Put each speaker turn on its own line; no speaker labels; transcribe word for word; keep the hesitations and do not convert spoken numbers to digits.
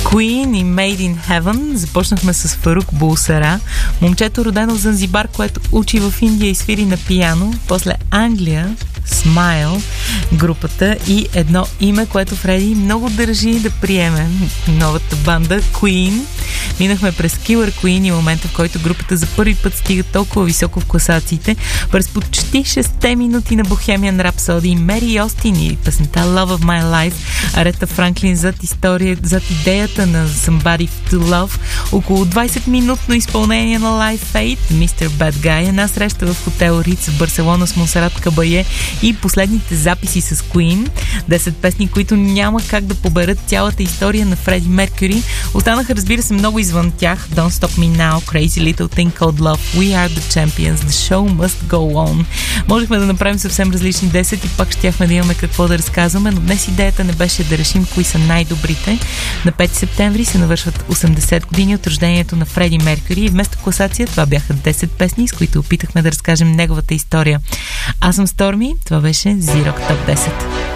Queen и Made in Heaven. Започнахме с Фарук Булсара, момчето родено в Занзибар, което учи в Индия и свири на пиано. После Англия, Smile, групата, и едно име, което Фреди много държи да приеме. Новата банда Queen. Минахме през Killer Queen и момента, в който групата за първи път стига толкова високо в класациите. През почти шест минути на Bohemian Rhapsody, Мери Остин и песента Love of My Life, Арета Франклин зад история, зад идеята на Somebody to Love, около двайсет-минутно изпълнение на Live Fate, мистер Bad Guy, една среща в хотел Риц в Барселона с Монсерат Кабае и последните записи с Queen. десет песни, които няма как да поберат цялата история на Фреди Меркюри. Останаха, разбира се, много извън тях. Don't Stop Me Now, Crazy Little Thing Called Love, We Are the Champions, The Show Must Go On. Можехме да направим съвсем различни десет и пак щяхме да имаме какво да разказваме, но днес идеята не беше да решим кои са най-добрите. На пети септември се навършват осемдесет години от рождението на Фреди Меркюри и вместо класация това бяха десет песни, с които опитахме да разкажем неговата история. Аз съм Сторми, това беше Зирок Топ десет.